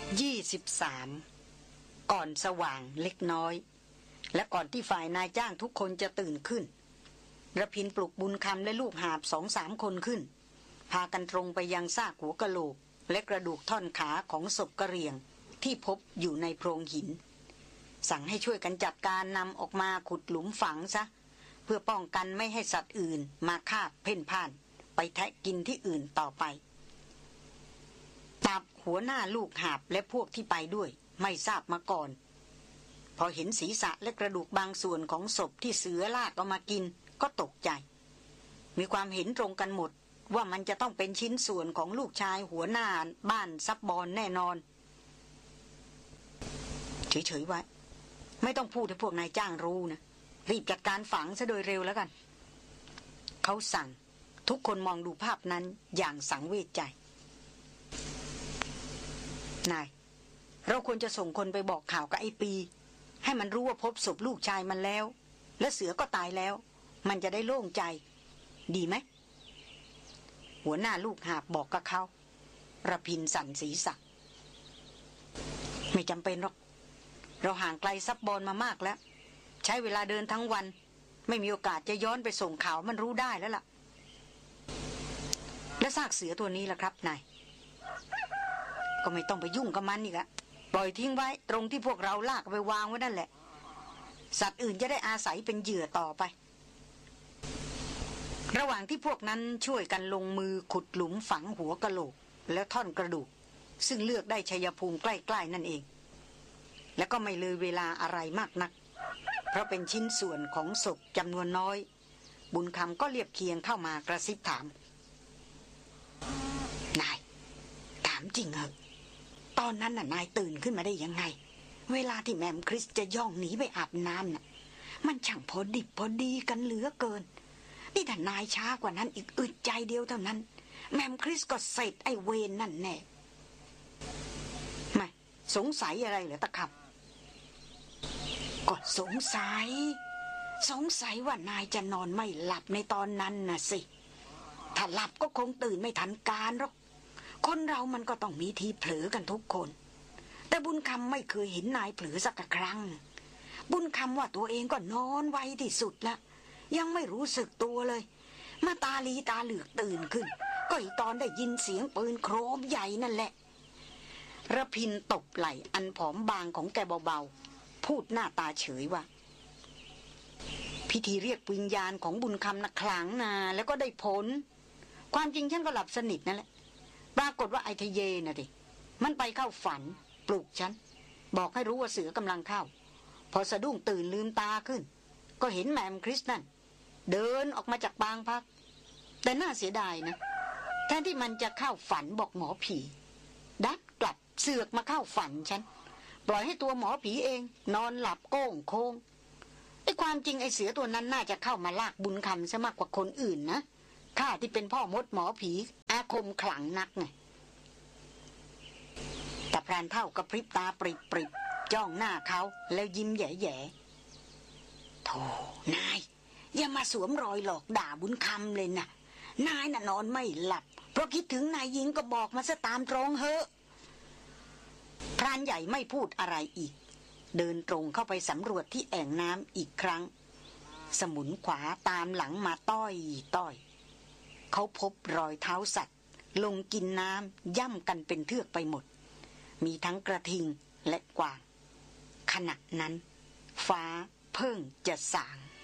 23ก่อนสว่างเล็กน้อยและก่อนที่ฝ่ายนายจ้างทุกคนจะตื่นขึ้นระพินปลุกบุญคำและลูกหาบ 2-3 คนขึ้นพากันตรงไปยังซากหัวกะโหลกและกระดูกท่อนขาของศพกะเหรี่ยงที่พบอยู่ในโพรงหินสั่งให้ช่วยกันจัดการนำออกมาขุดหลุมฝังซะเพื่อป้องกันไม่ให้สัตว์อื่นมาคาบเพ่นพ่านไปแทะกินที่อื่นต่อไปตับหัวหน้าลูกหาบและพวกที่ไปด้วยไม่ทราบมาก่อนพอเห็นศีรษะและกระดูกบางส่วนของศพที่เสือลากเอามากินก็ตกใจมีความเห็นตรงกันหมดว่ามันจะต้องเป็นชิ้นส่วนของลูกชายหัวหน้าบ้านซับบอนแน่นอนเฉยๆไว้ไม่ต้องพูดให้พวกนายจ้างรู้นะรีบจัดการฝังซะโดยเร็วแล้วกันเขาสั่งทุกคนมองดูภาพนั้นอย่างสังเวชใจนายเราควรจะส่งคนไปบอกข่าวกับไอ้ปีให้มันรู้ว่าพบศพลูกชายมันแล้วและเสือก็ตายแล้วมันจะได้โล่งใจดีไหมหัวหน้าลูกหาบบอกกับเขาระพินสั่นศีรษะไม่จำเป็นหรอกเราห่างไกลซับบอนมามากแล้วใช้เวลาเดินทั้งวันไม่มีโอกาสจะย้อนไปส่งข่าวมันรู้ได้แล้วล่ะและซากเสือตัวนี้ล่ะครับนายก็ไม่ต้องไปยุ่งกับมันอีกละปล่อยทิ้งไว้ตรงที่พวกเราลากไปวางไว้นั่นแหละสัตว์อื่นจะได้อาศัยเป็นเหยื่อต่อไประหว่างที่พวกนั้นช่วยกันลงมือขุดหลุมฝังหัวกะโหลกและท่อนกระดูกซึ่งเลือกได้ชัยภูมิใกล้ๆนั่นเองและก็ไม่เลยเวลาอะไรมากนักเพราะเป็นชิ้นส่วนของศพจำนวนน้อยบุญคำก็เรียบเคียงเข้ามากระซิบถามนายถามจริงเหรอตอนนั้นน่ะนายตื่นขึ้นมาได้ยังไงเวลาที่แม่มคริสจะย่องหนีไปอาบน้ำน่ะมันช่างพอดิบพอดีกันเหลือเกินนี่ถ้านายช้ากว่านั้นอีกอึดใจเดียวเท่านั้นแม่มคริสก็เสร็จไอ้เวรนั่นแน่ไม่สงสัยอะไรเหรอตะขับก็สงสัยว่านายจะนอนไม่หลับในตอนนั้นน่ะสิถ้าหลับก็คงตื่นไม่ทันการหรอกคนเรามันก็ต้องมีทีเผลอกันทุกคนแต่บุญคำไม่เคยเห็นนายเผลอสักครั้งบุญคำว่าตัวเองก็นอนไวที่สุดละยังไม่รู้สึกตัวเลยมาตาลีตาเหลือกตื่นขึ้นก็อีตอนได้ยินเสียงปืนโครมใหญ่นั่นแหละระพินตบไหล่อันผอมบางของแกเบาๆพูดหน้าตาเฉยว่าพิธีเรียกวิญญาณของบุญคำนักขลังนาแล้วก็ได้ผลความจริงฉันก็หลับสนิทนั่นแหละปรากฏว่าไอทะเยน่ะดิมันไปเข้าฝันปลุกฉันบอกให้รู้ว่าเสือกำลังเข้าพอสะดุ้งตื่นลืมตาขึ้นก็เห็นแมมคริสนั่นเดินออกมาจากบางพักแต่น่าเสียดายนะแทนที่มันจะเข้าฝันบอกหมอผีดันกลับเสือกมาเข้าฝันฉันปล่อยให้ตัวหมอผีเองนอนหลับโก้งโค้งไอ้ความจริงไอ้เสือตัวนั้นน่าจะเข้ามาลากบุญคำซะมากกว่าคนอื่นนะข้าที่เป็นพ่อมดหมอผีอาคมขลังนักไงแต่พรานเท่ากระพริบตาปริบๆจ้องหน้าเขาแล้วยิ้มแย่ๆโธ่นายอย่ามาสวมรอยหลอกด่าบุญคำเลยนะนายน่ะนอนไม่หลับเพราะคิดถึงนายหญิงก็บอกมาซะตามตรงเถอะพรานใหญ่ไม่พูดอะไรอีกเดินตรงเข้าไปสำรวจที่แอ่งน้ำอีกครั้งสมุนขวาตามหลังมาต้อยเขาพบรอยเท้าสัตว์ลงกินน้ำย่ำกันเป็นเทือกไปหมดมีทั้งกระทิงและกวางขณะนั้นฟ้าเพิ่งจะสาง